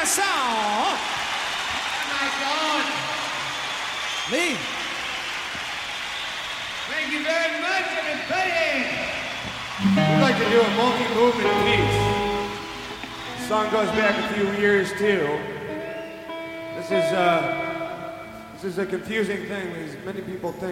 song. Oh my God. Me. Thank you very much, everybody. We'd like to do a multi-movement piece. The song goes back a few years too. This is a confusing thing because many people think